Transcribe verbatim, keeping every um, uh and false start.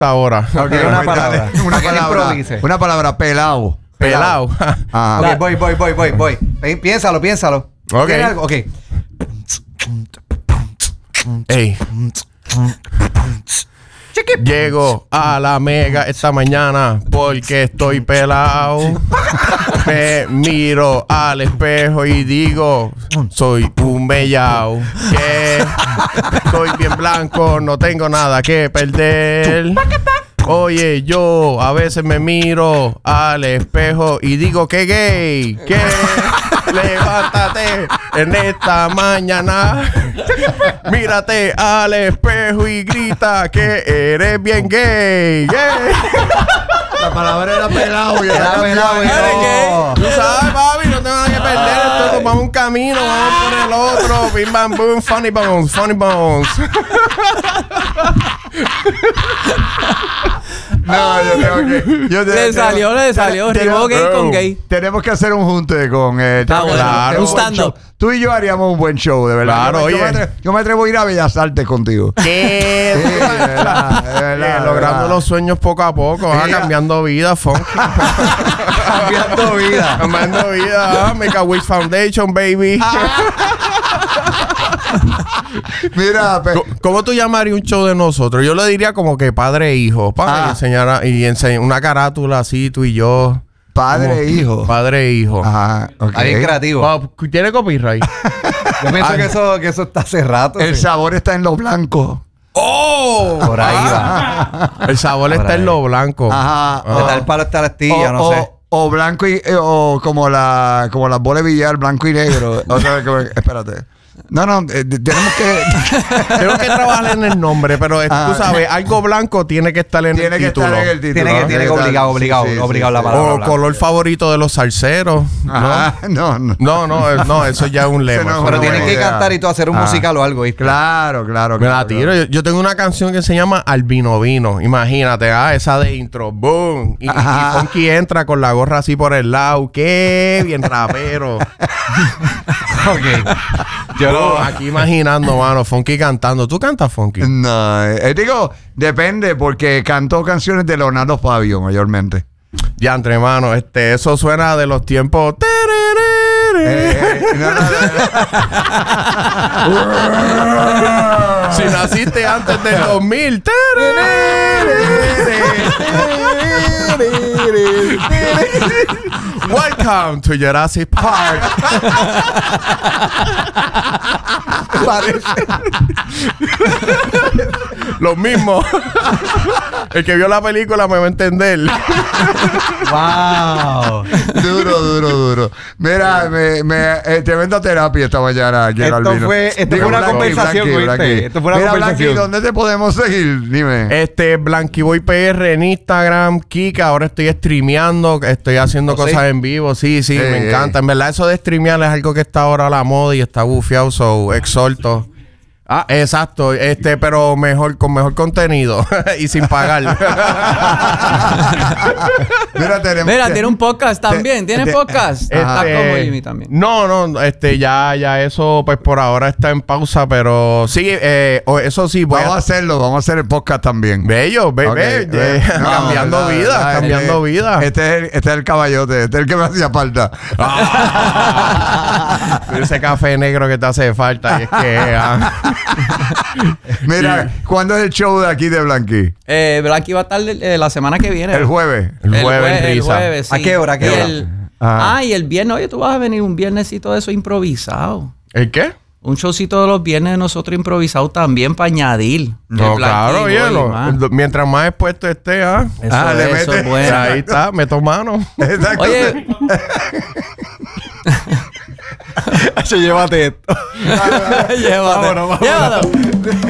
ahora. Okay, una palabra. Una palabra. Una palabra, pelao. Pelao. Ah, ok, voy, voy, voy, voy, voy. Piénsalo, piénsalo. Ok. ¿Tienes algo? Ok. Ey. Llego a la mega esta mañana porque estoy pelado. Me miro al espejo y digo, soy un mellao. Que soy bien blanco, no tengo nada que perder. Oye, yo a veces me miro al espejo y digo que gay, que levántate en esta mañana, mírate al espejo y grita que eres bien gay, gay. La palabra era pelado y era pelado. No. Tú sabes, papi, no tengo nada que perder. Esto nos vamos un camino, vamos por el otro. Bim, bam, boom, funny bones, funny bones. No, yo tengo que... Yo te, le te, salió, te, le salió. Rimó gay oh, con gay. Tenemos que hacer un junte con... Eh, ah, bueno, claro. Un stand-up. Tú y yo haríamos un buen show, de verdad. Claro, yo, oye. Me atrevo, yo me atrevo a ir a Bellas Artes contigo. ¿Qué? Sí, de verdad, de verdad, Eh, logrando de los sueños poco a poco, ah, Sí, cambiando vida, funky. Cambiando vida. Cambiando vida, ah, Make a Wish Foundation, baby. Mira, pe- ¿Cómo tú llamarías un show de nosotros? Yo le diría como que padre e hijo. Para Ah. enseñar y enseñar una carátula así, tú y yo. padre e hijo. Padre e hijo. Ajá, ok. Está bien creativo. Wow, ¿tiene copyright? Yo pienso que eso, que eso está hace rato. El sí. sabor está en lo blanco. ¡Oh! Por ahí va. El sabor Por está ahí. en lo blanco. Ajá. De tal palo está la astilla, o, no o- sé. o blanco y... eh, o como la... Como las bolas de billar, blanco y negro. O sea, que, espérate. No, no. eh, tenemos que... Tengo que trabajar en el nombre, pero eh, Ah. tú sabes, algo blanco tiene que estar en tiene el que título. estar en el título. Tiene que- ¿no? tiene que estar- obligado, obligado, obligado la palabra. O blanco. color favorito de los salseros. Ajá, no, no. No, no, eh, no, eso ya es un lema. Ese no es Eso Pero una tienen buena que idea. cantar y tú hacer un Ah. musical o algo, ¿viste? Claro, claro. Me la claro, tiro. Yo, yo tengo una canción que se llama Albino Vino. Imagínate, ah, esa de intro. Boom. Y, y Ajá. Funky entra con la gorra así por el lado. Qué bien rapero. Ok. Yo Oh, lo... aquí imaginando, mano. Funky cantando. ¿Tú cantas Funky? No, eh, digo, depende porque cantó canciones de Leonardo Fabio mayormente. Ya, entre mano. Este, eso suena de los tiempos. Eh, no, no, no. Si naciste antes del dos mil. Welcome to Jurassic Park. Lo mismo. El que vio la película me va a entender. ¡Wow! Duro, duro, duro. Mira, me, me, eh, tremenda terapia esta mañana aquí en Esto Albino. fue- esto Digo, fue una Blanqui, conversación, Blanqui, ¿oíste? Blanqui. Esto fue una Mira, conversación. Blanqui, ¿dónde te podemos seguir? Dime. Este, Blanquiboy P R en Instagram, Kika, ahora estoy streameando, estoy haciendo ¿Oh, cosas sí? en vivo, sí, sí, Ey, me ey. encanta. En verdad, eso de streamear es algo que está ahora a la moda y está bufiado, so exhorto. Ah, exacto, este, pero mejor, con mejor contenido y sin pagar. Mira, tenemos. Mira, te- tiene un podcast también. ¿Tiene te- podcast? Está Este, como Jimmy también. No, no, este, ya, ya eso, pues por ahora está en pausa, pero sí, eh, o- eso sí, voy Vamos a a... hacer vamos a hacer el podcast también. Bello, ve, Ok, ve, ve. eh, No, cambiando verdad, vida, verdad, cambiando este- vida. Este es, el, este es el caballote, este es el que me hacía falta. Ah. Ese café negro que te hace falta y es que... ah. Mira, ¿cuándo es el show de aquí de Blanqui? Eh, Blanqui va a estar eh, la semana que viene. El jueves. El El jueves, jue- el risa. jueves, sí. ¿A qué hora, a qué Y hora? el- Ajá. ah, y el viernes, oye, tú vas a venir un viernesito de eso improvisado. ¿El qué? Un showcito de los viernes de nosotros improvisado también para añadir. No, El claro, Blanqui, hielo. man. Mientras más expuesto esté, ah. Eso, Ah, le eso mete. es bueno. Ahí está, meto mano. Exacto. Oye, Llévate esto. llévatelo. Vámonos, vámonos. Llévatelo.